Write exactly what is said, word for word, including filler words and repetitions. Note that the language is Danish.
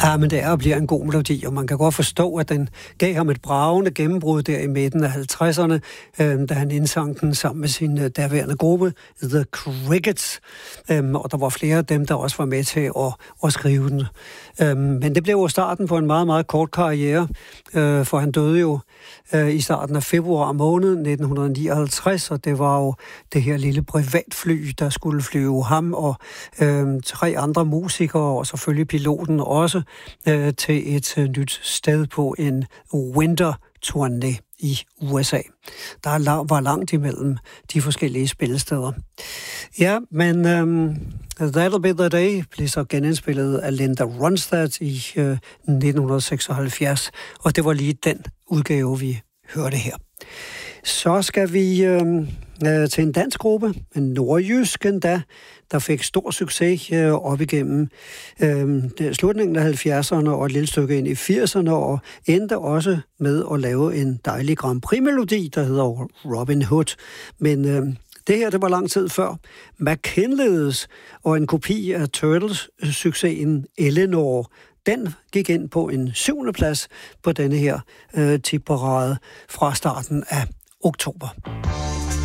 Ja, men det er og bliver en god melodi, og man kan godt forstå, at den gav ham et bragende gennembrud der i midten af halvtredserne, øh, da han indsang den sammen med sin øh, derværende gruppe, The Crickets. Øh, og der var flere af dem, der også var med til at, at skrive den. Øh, men det blev jo starten på en meget, meget kort karriere, øh, for han døde jo øh, i starten af februar måned nitten nioghalvtreds, og det var jo det her lille privatfly, der skulle flyve ham og øh, tre andre musikere, og selvfølgelig piloten også, øh, til et øh, nyt sted på en winter-turné i U S A. Der var langt imellem de forskellige spillesteder. Ja, men um, That'll Be The Day blev så genindspillet af Linda Ronstadt i uh, nitten seksoghalvfjerds, og det var lige den udgave, vi hørte her. Så skal vi øh, øh, til en dansk gruppe, en nordjysk endda, der fik stor succes øh, op igennem øh, slutningen af halvfjerdserne og et lille stykke ind i firserne, og endte også med at lave en dejlig Grand Prix-melodi, der hedder Robin Hood. Men øh, det her, det var lang tid før McKinley's, og en kopi af Turtles-succesen Eleanor. Den gik ind på en syvende plads på denne her øh, tipparade fra starten af oktober.